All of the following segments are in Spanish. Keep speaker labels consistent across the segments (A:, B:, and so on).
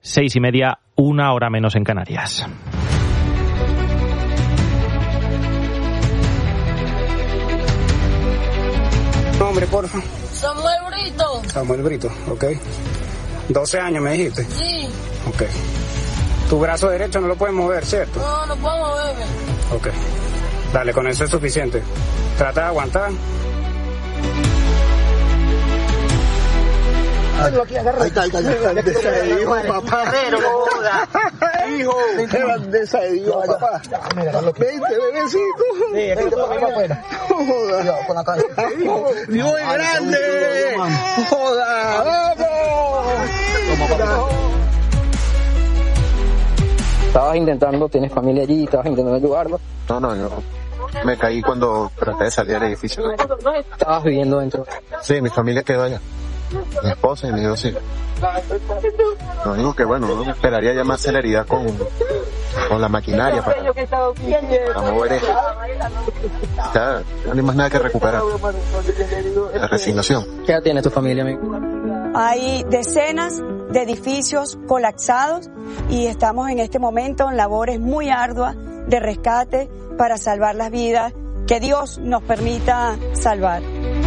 A: 6:30, 1 hora menos en Canarias.
B: Nombre, porfa.
C: Samuel Brito.
B: Samuel Brito, ok. 12 años me dijiste.
C: Sí.
B: Ok. Tu brazo derecho no lo puedes mover, ¿cierto?
C: No puedo moverme.
B: Ok. Dale, con eso es suficiente. Trata de aguantar.
D: Ahí está. Grandeza de Dios, papá.
C: Pero no joda.
D: Hijo, qué grandeza de Dios, papá. Vente, bebecito.
B: Sí, aquí te ponemos afuera.
D: Joda. Dios es grande. Joda, vamos.
E: Estabas intentando, tienes familia allí, estabas intentando ayudarlo.
F: No, yo me caí cuando traté de salir del edificio.
E: Estabas viviendo dentro.
F: Sí, mi familia quedó allá. Mi esposa y mis 2 hijos. Lo único que, bueno, uno esperaría ya más celeridad con la maquinaria para mover esto. Ya no hay más nada que recuperar. La resignación.
E: ¿Qué edad tiene tu familia, amigo?
G: Hay decenas de edificios colapsados y estamos en este momento en labores muy arduas de rescate para salvar las vidas que Dios nos permita salvar.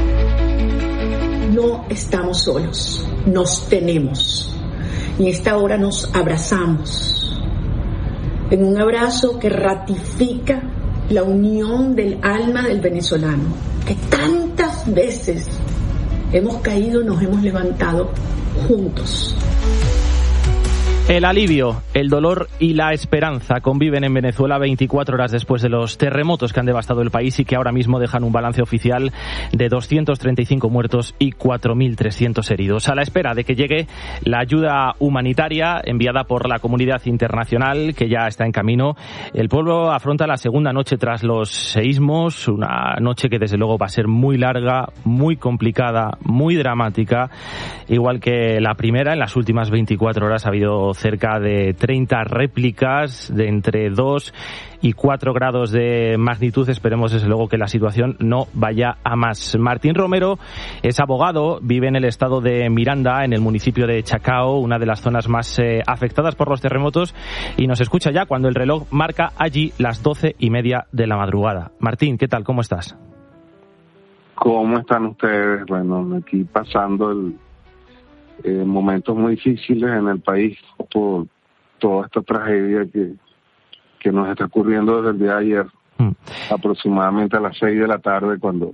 H: No estamos solos, nos tenemos. Y en esta hora nos abrazamos. En un abrazo que ratifica la unión del alma del venezolano, que tantas veces hemos caído, nos hemos levantado juntos.
A: El alivio, el dolor y la esperanza conviven en Venezuela 24 horas después de los terremotos que han devastado el país y que ahora mismo dejan un balance oficial de 235 muertos y 4.300 heridos. A la espera de que llegue la ayuda humanitaria enviada por la comunidad internacional, que ya está en camino, el pueblo afronta la segunda noche tras los seísmos, una noche que desde luego va a ser muy larga, muy complicada, muy dramática, igual que la primera. En las últimas 24 horas ha habido cerca de 30 réplicas de entre 2 y 4 grados de magnitud. Esperemos desde luego que la situación no vaya a más. Martín Romero es abogado, vive en el estado de Miranda, en el municipio de Chacao, una de las zonas más afectadas por los terremotos, y nos escucha ya cuando el reloj marca allí las 12:30 de la madrugada. Martín, ¿qué tal? ¿Cómo estás?
I: ¿Cómo están ustedes? Bueno, aquí pasando momentos muy difíciles en el país por toda esta tragedia que nos está ocurriendo desde el día de ayer, aproximadamente a las 6 de la tarde, cuando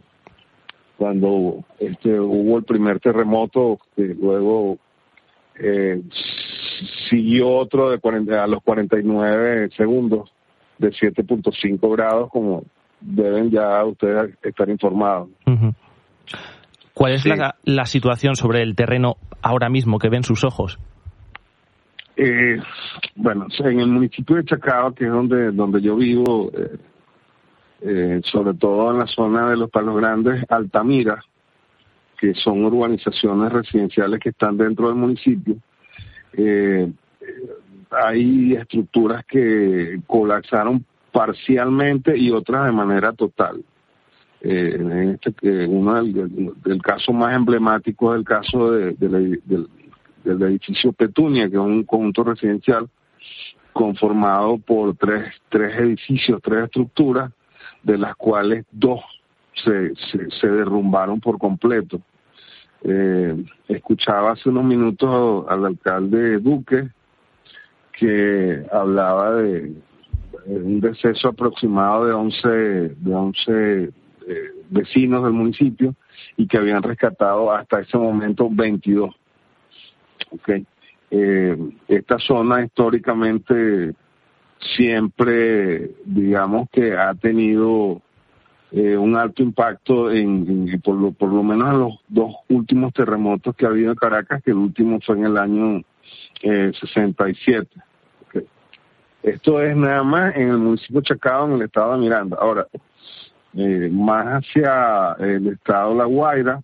I: hubo el primer terremoto, que luego siguió otro a los 49 segundos de 7.5 grados, como deben ya ustedes estar informados.
A: Uh-huh. ¿Cuál es la situación sobre el terreno ahora mismo que ven sus ojos?
I: Bueno, en el municipio de Chacao, que es donde yo vivo, sobre todo en la zona de los Palos Grandes, Altamira, que son urbanizaciones residenciales que están dentro del municipio, hay estructuras que colapsaron parcialmente y otras de manera total. El caso más emblemático es el caso del edificio Petunia, que es un conjunto residencial conformado por tres edificios, 3 estructuras, de las cuales 2 se derrumbaron por completo. Escuchaba hace unos minutos al alcalde Duque, que hablaba de un deceso aproximado de 11 vecinos del municipio, y que habían rescatado hasta ese momento 22. Okay. Esta zona históricamente siempre, digamos que ha tenido un alto impacto por lo menos en los 2 últimos terremotos que ha habido en Caracas, que el último fue en el año 67. Okay. Esto es nada más en el municipio de Chacao, en el estado de Miranda. Ahora, más hacia el estado de La Guaira,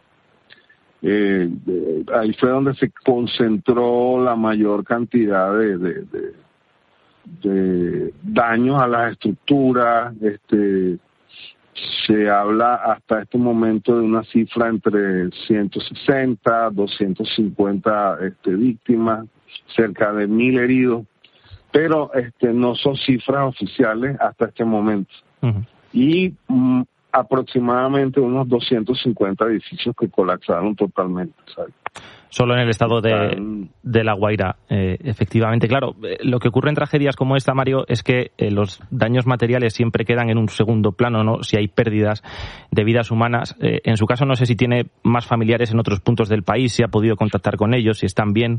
I: ahí fue donde se concentró la mayor cantidad de daños a las estructuras, Se habla hasta este momento de una cifra entre 160, 250 víctimas, cerca de 1.000 heridos, pero no son cifras oficiales hasta este momento. Uh-huh. Y aproximadamente unos 250 edificios que colapsaron totalmente, ¿sabes?
A: Solo en el estado de La Guaira, efectivamente. Claro, lo que ocurre en tragedias como esta, Mario, es que los daños materiales siempre quedan en un segundo plano, ¿no? Si hay pérdidas de vidas humanas. En su caso, no sé si tiene más familiares en otros puntos del país, si ha podido contactar con ellos, si están bien.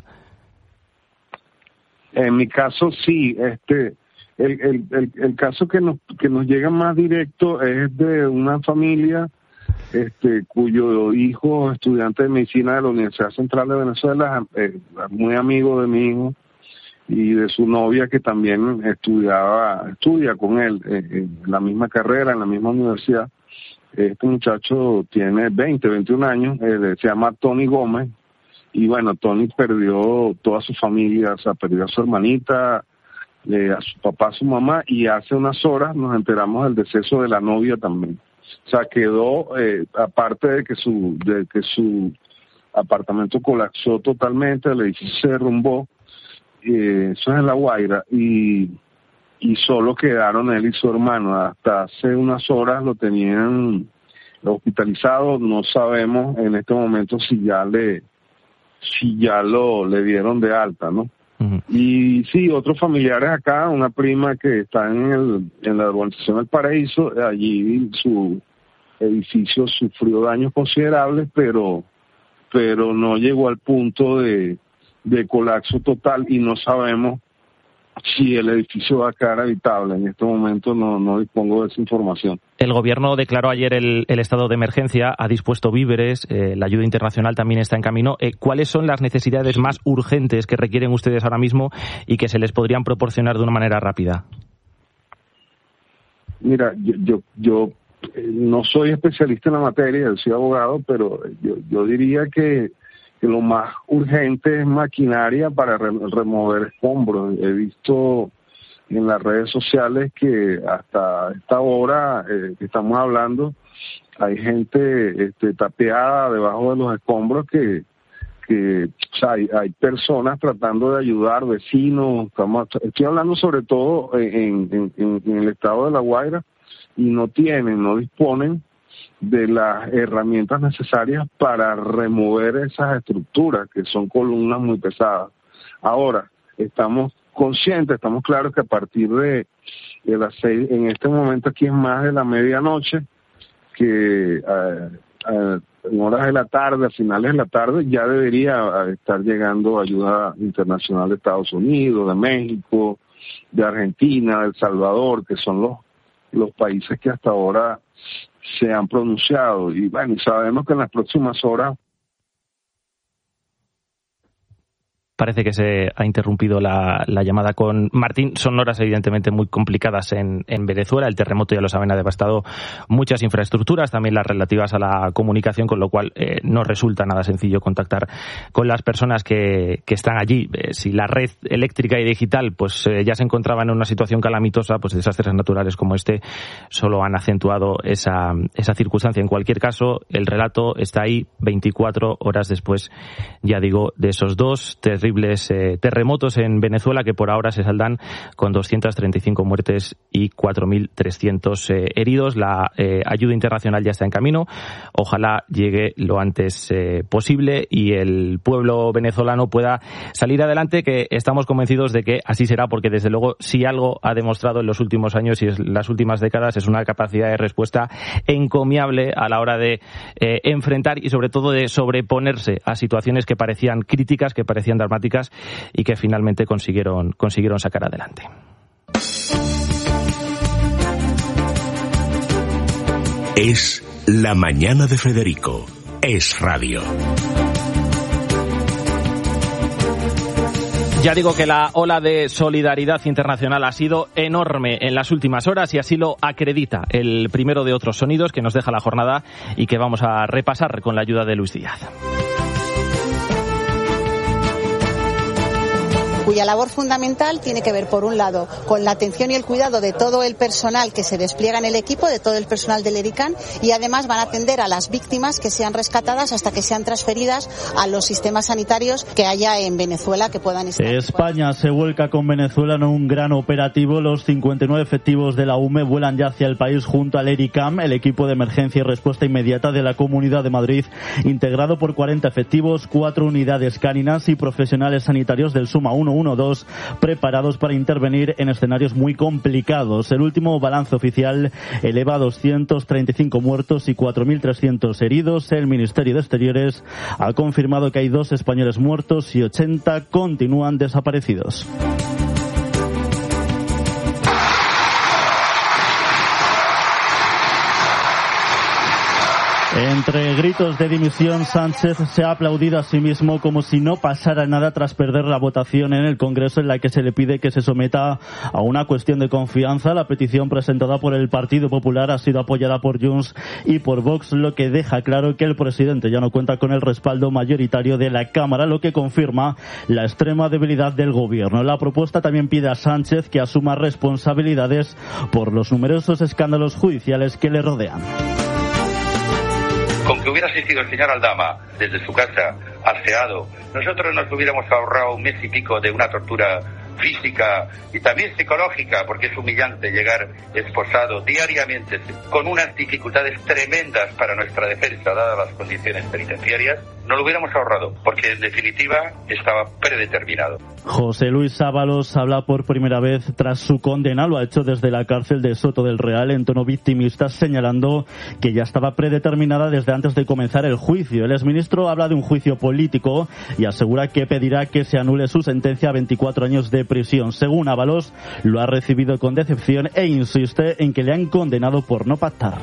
I: En mi caso, sí. El caso que nos llega más directo es de una familia cuyo hijo, estudiante de medicina de la Universidad Central de Venezuela, muy amigo de mi hijo y de su novia, que también estudia con él en la misma carrera, en la misma universidad. Este muchacho tiene 21 años, se llama Tony Gómez, y bueno, Tony perdió toda su familia, o sea, perdió a su hermanita, a su papá, a su mamá, y hace unas horas nos enteramos del deceso de la novia también. O sea, quedó, aparte de que su apartamento colapsó totalmente, el edificio se derrumbó, eso es en La Guaira, y solo quedaron él y su hermano. Hasta hace unas horas lo tenían hospitalizado, no sabemos en este momento si ya le dieron de alta, ¿no? Uh-huh. Y sí, otros familiares acá, una prima que está en la urbanización del Paraíso, allí su edificio sufrió daños considerables, pero no llegó al punto de colapso total, y no sabemos si el edificio va a quedar habitable. En este momento no dispongo de esa información.
A: El gobierno declaró ayer el estado de emergencia, ha dispuesto víveres, la ayuda internacional también está en camino. ¿Cuáles son las necesidades más urgentes que requieren ustedes ahora mismo y que se les podrían proporcionar de una manera rápida?
I: Mira, yo no soy especialista en la materia, yo soy abogado, pero yo diría que lo más urgente es maquinaria para remover escombros. He visto en las redes sociales que hasta esta hora que estamos hablando hay gente tapeada debajo de los escombros que o sea, hay personas tratando de ayudar, vecinos. Estoy hablando sobre todo en el estado de La Guaira, y no disponen de las herramientas necesarias para remover esas estructuras, que son columnas muy pesadas. Ahora, estamos conscientes, estamos claros que a partir de las 6, en este momento aquí es más de la medianoche, que en horas de la tarde, a finales de la tarde, ya debería estar llegando ayuda internacional de Estados Unidos, de México, de Argentina, de El Salvador, que son los países que hasta ahora se han pronunciado. Y bueno, sabemos que en las próximas horas...
A: Parece que se ha interrumpido la llamada con Martín. Son horas evidentemente muy complicadas en Venezuela. El terremoto, ya lo saben, ha devastado muchas infraestructuras, también las relativas a la comunicación, con lo cual no resulta nada sencillo contactar con las personas que están allí. Si la red eléctrica y digital pues ya se encontraba en una situación calamitosa, pues desastres naturales como este solo han acentuado esa circunstancia. En cualquier caso, el relato está ahí 24 horas después, ya digo, de esos dos terribles terremotos en Venezuela, que por ahora se saldan con 235 muertes y 4.300 heridos. La ayuda internacional ya está en camino. Ojalá llegue lo antes posible y el pueblo venezolano pueda salir adelante, que estamos convencidos de que así será, porque desde luego si algo ha demostrado en los últimos años y en las últimas décadas es una capacidad de respuesta encomiable a la hora de enfrentar y sobre todo de sobreponerse a situaciones que parecían críticas, que parecían dramáticas y que finalmente consiguieron sacar adelante.
J: Es la mañana de Federico. Es radio.
A: Ya digo que la ola de solidaridad internacional ha sido enorme en las últimas horas y así lo acredita el primero de otros sonidos que nos deja la jornada y que vamos a repasar con la ayuda de Luis Díaz.
K: cuya labor fundamental tiene que ver, por un lado, con la atención y el cuidado de todo el personal que se despliega en el equipo, de todo el personal del ERICAN, y además van a atender a las víctimas que sean rescatadas hasta que sean transferidas a los sistemas sanitarios que haya en Venezuela que puedan estar.
L: España se vuelca con Venezuela en un gran operativo. Los 59 efectivos de la UME vuelan ya hacia el país junto al ERICAM, el equipo de emergencia y respuesta inmediata de la Comunidad de Madrid, integrado por 40 efectivos, 4 unidades cáninas y profesionales sanitarios del Suma 112, preparados para intervenir en escenarios muy complicados. El último balance oficial eleva a 235 muertos y 4.300 heridos. El Ministerio de Exteriores ha confirmado que hay 2 españoles muertos y 80 continúan desaparecidos. Entre gritos de dimisión, Sánchez se ha aplaudido a sí mismo como si no pasara nada tras perder la votación en el Congreso, en la que se le pide que se someta a una cuestión de confianza. La petición presentada por el Partido Popular ha sido apoyada por Junts y por Vox, lo que deja claro que el presidente ya no cuenta con el respaldo mayoritario de la Cámara, lo que confirma la extrema debilidad del gobierno. La propuesta también pide a Sánchez que asuma responsabilidades por los numerosos escándalos judiciales que le rodean.
M: Con que hubiera asistido el señor Aldama desde su casa al SEADO, nosotros nos hubiéramos ahorrado 1 mes y pico de una tortura física y también psicológica, porque es humillante llegar esposado diariamente con unas dificultades tremendas para nuestra defensa, dadas las condiciones penitenciarias. No lo hubiéramos ahorrado, porque en definitiva estaba predeterminado.
L: José Luis Ábalos habla por primera vez tras su condena. Lo ha hecho desde la cárcel de Soto del Real en tono victimista, señalando que ya estaba predeterminada desde antes de comenzar el juicio. El exministro habla de un juicio político y asegura que pedirá que se anule su sentencia a 24 años de prisión. Según Ábalos, lo ha recibido con decepción e insiste en que le han condenado por no pactar.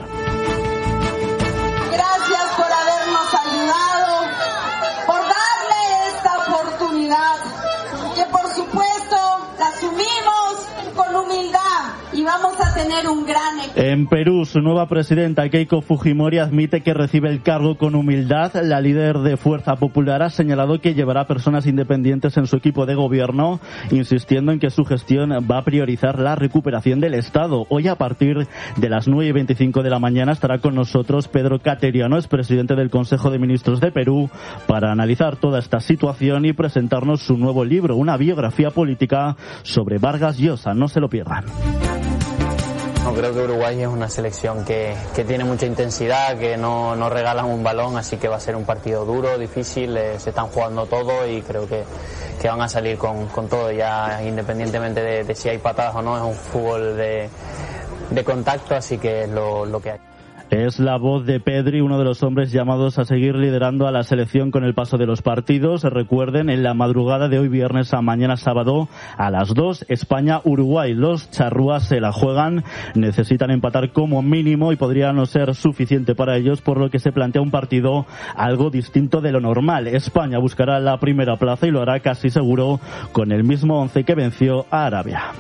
N: Gracias por habernos ayudado, por darle esta oportunidad, que por supuesto la asumimos con humildad y vamos a tener un gran equipo.
L: En Perú, su nueva presidenta Keiko Fujimori admite que recibe el cargo con humildad. La líder de Fuerza Popular ha señalado que llevará personas independientes en su equipo de gobierno, insistiendo en que su gestión va a priorizar la recuperación del Estado. Hoy, a partir de las 9:25 de la mañana, estará con nosotros Pedro Cateriano, es presidente del Consejo de Ministros de Perú, para analizar toda esta situación y presentarnos su nuevo libro, una biografía política sobre Vargas Llosa. No se lo pierdan.
O: No, creo que Uruguay es una selección que tiene mucha intensidad, que no regalan un balón, así que va a ser un partido duro, difícil, se están jugando todo y creo que van a salir con todo, ya independientemente de si hay patadas o no, es un fútbol de contacto, así que es lo que hay.
L: Es la voz de Pedri, uno de los hombres llamados a seguir liderando a la selección con el paso de los partidos. Recuerden, en la madrugada de hoy viernes a mañana sábado a las 2, España-Uruguay. Los charrúas se la juegan, necesitan empatar como mínimo y podría no ser suficiente para ellos, por lo que se plantea un partido algo distinto de lo normal. España buscará la primera plaza y lo hará casi seguro con el mismo 11 que venció a Arabia.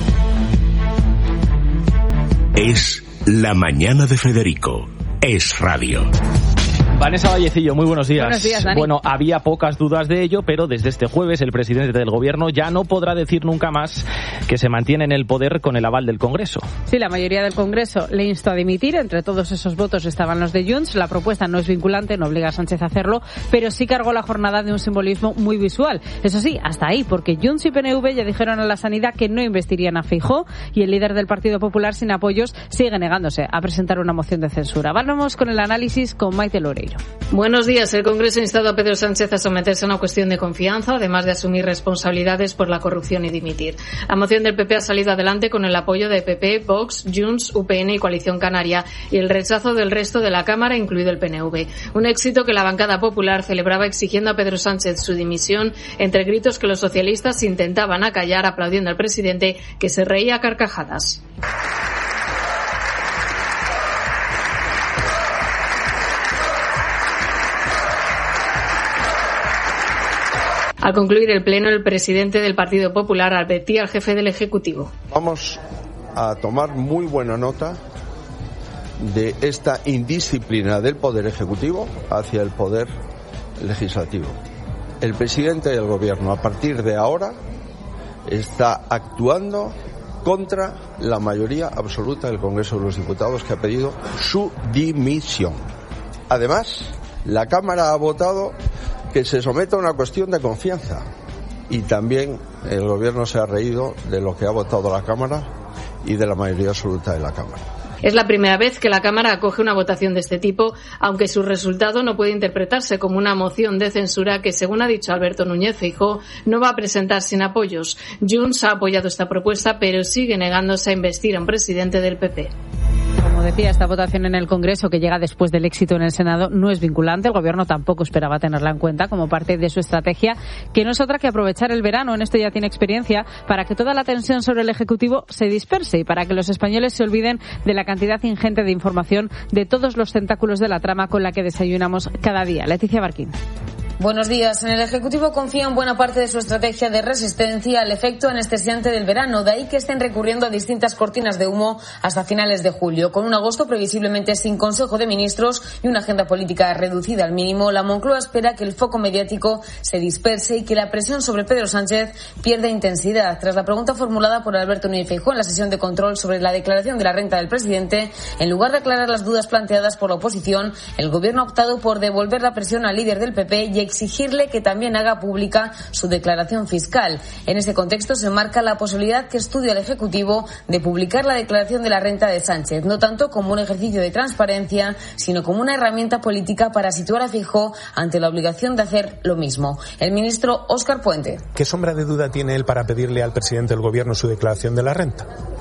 J: Es La Mañana de Federico. Es radio.
A: Vanessa Vallecillo, muy buenos días.
P: Buenos días, Dani.
A: Bueno, había pocas dudas de ello, pero desde este jueves el presidente del gobierno ya no podrá decir nunca más que se mantiene en el poder con el aval del Congreso.
P: Sí, la mayoría del Congreso le instó a dimitir. Entre todos esos votos estaban los de Junts. La propuesta no es vinculante, no obliga a Sánchez a hacerlo, pero sí cargó la jornada de un simbolismo muy visual. Eso sí, hasta ahí, porque Junts y PNV ya dijeron a la Sanidad que no investirían a Feijóo y el líder del Partido Popular, sin apoyos, sigue negándose a presentar una moción de censura. Vamos con el análisis con Maite Loureiro.
Q: Buenos días. El Congreso ha instado a Pedro Sánchez a someterse a una cuestión de confianza, además de asumir responsabilidades por la corrupción y dimitir. La moción del PP ha salido adelante con el apoyo de PP, Vox, Junts, UPN y Coalición Canaria y el rechazo del resto de la Cámara, incluido el PNV. Un éxito que la bancada popular celebraba exigiendo a Pedro Sánchez su dimisión, entre gritos que los socialistas intentaban acallar, aplaudiendo al presidente, que se reía a carcajadas. Al concluir el pleno, el presidente del Partido Popular advertía al jefe del Ejecutivo.
R: Vamos a tomar muy buena nota de esta indisciplina del Poder Ejecutivo hacia el Poder Legislativo. El presidente y el Gobierno, a partir de ahora, está actuando contra la mayoría absoluta del Congreso de los Diputados, que ha pedido su dimisión. Además, la Cámara ha votado que se someta a una cuestión de confianza y también el Gobierno se ha reído de lo que ha votado la Cámara y de la mayoría absoluta de la Cámara.
Q: Es la primera vez que la Cámara acoge una votación de este tipo, aunque su resultado no puede interpretarse como una moción de censura que, según ha dicho Alberto Núñez Feijóo, no va a presentar sin apoyos. Junts ha apoyado esta propuesta, pero sigue negándose a investir a un presidente del PP.
P: Como decía, esta votación en el Congreso, que llega después del éxito en el Senado, no es vinculante. El Gobierno tampoco esperaba tenerla en cuenta como parte de su estrategia, que no es otra que aprovechar el verano, en esto ya tiene experiencia, para que toda la tensión sobre el Ejecutivo se disperse y para que los españoles se olviden de la cantidad ingente de información de todos los tentáculos de la trama con la que desayunamos cada día. Leticia Barquín.
S: Buenos días. En el Ejecutivo confía en buena parte de su estrategia de resistencia al efecto anestesiante del verano. De ahí que estén recurriendo a distintas cortinas de humo hasta finales de julio. Con un agosto previsiblemente sin Consejo de Ministros y una agenda política reducida al mínimo, la Moncloa espera que el foco mediático se disperse y que la presión sobre Pedro Sánchez pierda intensidad. Tras la pregunta formulada por Alberto Núñez Feijóo en la sesión de control sobre la declaración de la renta del presidente, en lugar de aclarar las dudas planteadas por la oposición, el Gobierno ha optado por devolver la presión al líder del PP y exigirle que también haga pública su declaración fiscal. En ese contexto se marca la posibilidad que estudia el Ejecutivo de publicar la declaración de la renta de Sánchez, no tanto como un ejercicio de transparencia, sino como una herramienta política para situar a Feijóo ante la obligación de hacer lo mismo. El ministro Óscar Puente.
T: ¿Qué sombra de duda tiene él para pedirle al presidente del Gobierno su declaración de la renta?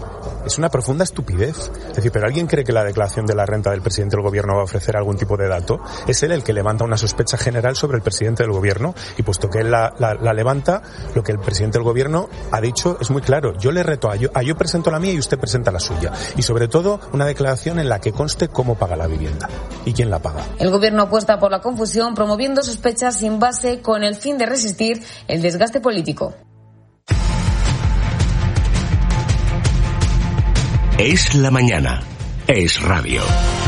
T: Es una profunda estupidez. Es decir, ¿pero alguien cree que la declaración de la renta del presidente del Gobierno va a ofrecer algún tipo de dato? Es él el que levanta una sospecha general sobre el presidente del Gobierno, y puesto que él la levanta, lo que el presidente del Gobierno ha dicho es muy claro. Yo le reto yo presento la mía y usted presenta la suya. Y sobre todo, una declaración en la que conste cómo paga la vivienda y quién la paga.
S: El Gobierno apuesta por la confusión, promoviendo sospechas sin base con el fin de resistir el desgaste político.
J: Es la mañana. Es radio.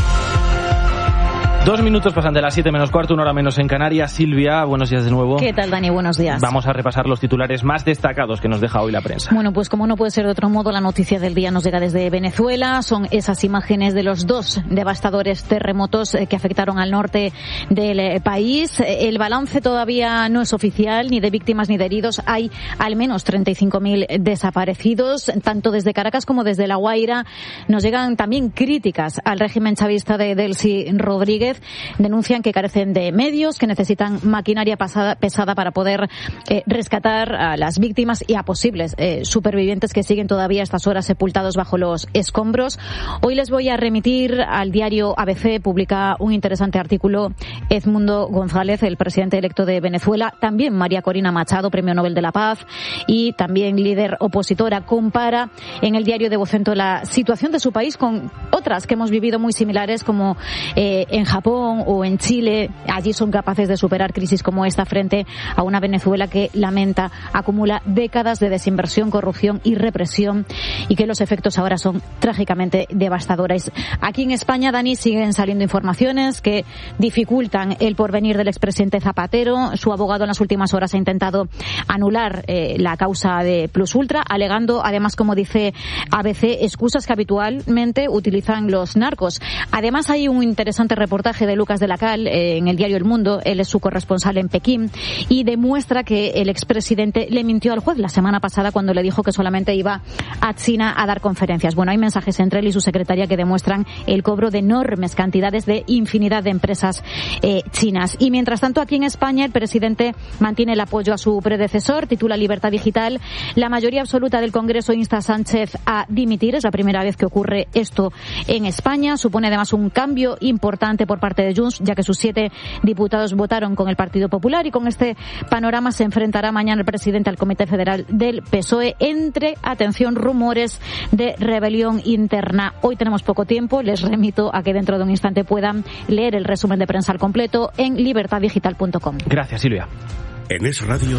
A: 2 minutos pasan de las 7 menos cuarto, 1 hora menos en Canarias. Silvia, buenos días de nuevo.
U: ¿Qué tal, Dani? Buenos días.
A: Vamos a repasar los titulares más destacados que nos deja hoy la prensa.
U: Bueno, pues como no puede ser de otro modo, la noticia del día nos llega desde Venezuela. Son esas imágenes de los 2 devastadores terremotos que afectaron al norte del país. El balance todavía no es oficial, ni de víctimas ni de heridos. Hay al menos 35.000 desaparecidos. Tanto desde Caracas como desde La Guaira nos llegan también críticas al régimen chavista de Delcy Rodríguez. Denuncian que carecen de medios, que necesitan maquinaria pesada para poder rescatar a las víctimas y a posibles supervivientes que siguen todavía a estas horas sepultados bajo los escombros. Hoy les voy a remitir al diario ABC, publica un interesante artículo Edmundo González, el presidente electo de Venezuela, también María Corina Machado, Premio Nobel de la Paz y también líder opositora, compara en el diario de Vocento la situación de su país con otras que hemos vivido muy similares, como en Japón o en Chile. Allí son capaces de superar crisis como esta frente a una Venezuela que lamenta acumula décadas de desinversión, corrupción y represión, y que los efectos ahora son trágicamente devastadores. Aquí en España, Dani, siguen saliendo informaciones que dificultan el porvenir del expresidente Zapatero. Su abogado en las últimas horas ha intentado anular la causa de Plus Ultra, alegando además, como dice ABC, excusas que habitualmente utilizan los narcos. Además, hay un interesante reportaje de Lucas de la Cal en el diario El Mundo. Él es su corresponsal en Pekín y demuestra que el expresidente le mintió al juez la semana pasada cuando le dijo que solamente iba a China a dar conferencias. Bueno, hay mensajes entre él y su secretaria que demuestran el cobro de enormes cantidades de infinidad de empresas chinas. Y mientras tanto, aquí en España, el presidente mantiene el apoyo a su predecesor, titula Libertad Digital. La mayoría absoluta del Congreso insta a Sánchez a dimitir. Es la primera vez que ocurre esto en España. Supone además un cambio importante por parte de Junts, ya que sus 7 diputados votaron con el Partido Popular, y con este panorama se enfrentará mañana el presidente al Comité Federal del PSOE entre, atención, rumores de rebelión interna. Hoy tenemos poco tiempo, les remito a que dentro de un instante puedan leer el resumen de prensa al completo en libertaddigital.com.
A: Gracias, Silvia.
J: En Es Radio.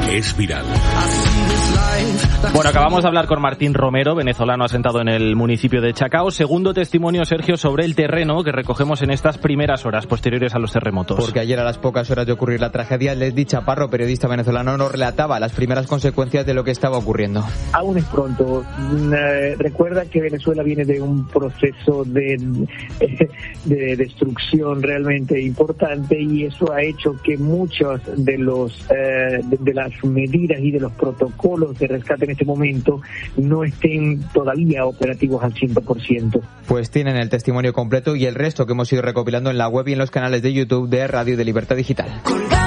J: es viral.
A: Bueno, acabamos de hablar con Martín Romero, venezolano asentado en el municipio de Chacao. Segundo testimonio, Sergio, sobre el terreno que recogemos en estas primeras horas posteriores a los terremotos.
C: Porque ayer, a las pocas horas de ocurrir la tragedia, Leslie Chaparro, periodista venezolano, nos relataba las primeras consecuencias de lo que estaba ocurriendo.
V: Aún es pronto. Recuerda que Venezuela viene de un proceso de destrucción realmente importante, y eso ha hecho que muchos de las medidas y de los protocolos de rescate en este momento no estén todavía operativos al 100%.
C: Pues tienen el testimonio completo y el resto que hemos ido recopilando en la web y en los canales de YouTube de Radio y de Libertad Digital.